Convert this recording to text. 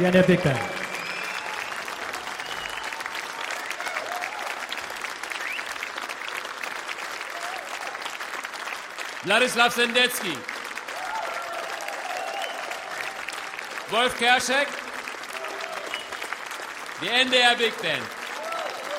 the NDR Big Band. Wladislaw Sendecki, Wolf Kerschek, die NDR Big Band.